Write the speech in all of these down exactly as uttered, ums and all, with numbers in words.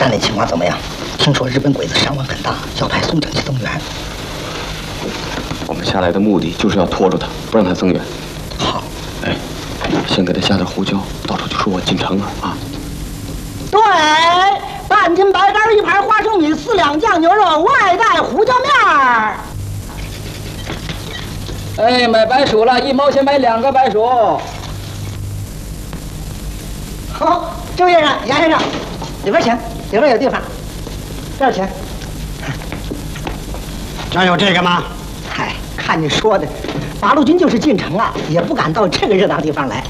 山里情况怎么样？听说日本鬼子伤亡很大，要派宋正去增援。 我们下来的目的就是要拖住他，不让他增援。 好， 哎，先给他下点胡椒，到处就说我进城了啊。 对，半斤白干，一盘花生米，四两酱牛肉，外带胡椒面儿。 哎，买白薯了，一毛钱买两个白薯。 好，周先生、杨先生，里边请，里边有地方。这儿请。 这有这个吗？ 嗨，看你说的，八路军就是进城了，也不敢到这个热闹地方来。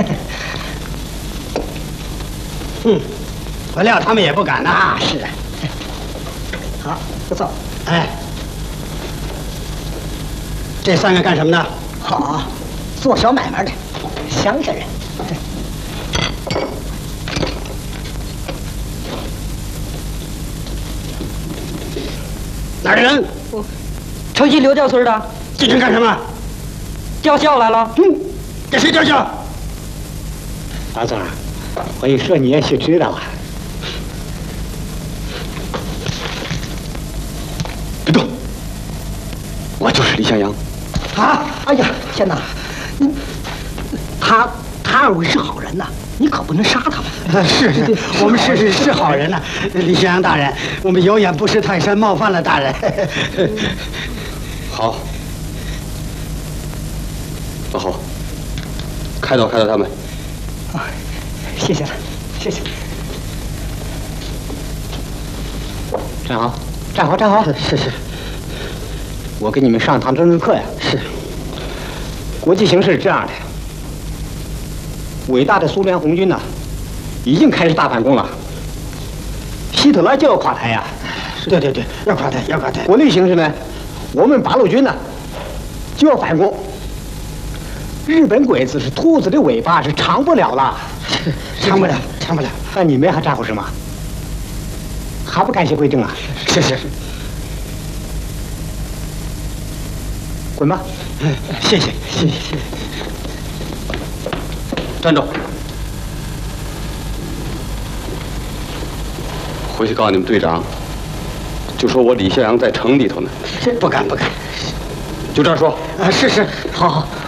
嗯，我料他们也不敢呐。 啊，是啊。好，不错。 哎，这三个干什么的？ 好，做小买卖的，乡下人。 哪儿的人？ 城西刘家村的。 进城干什么？ 吊孝来了。 嗯，给谁吊孝？老总，我一说你也许知道啊。 别动！我就是李向阳。 啊！哎呀，天哪！你他他二位是好人呐，你可不能杀他们。 啊，是是，我们是是是好人呐，李向阳大人，我们有眼不识泰山，冒犯了大人。 好，老侯，开导开导他们。 啊，谢谢了，谢谢。 站好，站好，站好。是是。我给你们上堂政治课呀。是。国际形势是这样的，伟大的苏联红军呢，已经开始大反攻了。希特勒就要垮台呀。对对对，要垮台，要垮台。国内形势呢，我们八路军呢就要反攻。日本鬼子是兔子的尾巴，是长不了了，长不了，长不了。那你们还咋回事吗？还不赶紧归正啊？是是。滚吧！谢谢谢谢谢谢。 站住！回去告诉你们队长，就说我李向阳在城里头呢。 不敢不敢。 就这样说。 啊，是是，好好。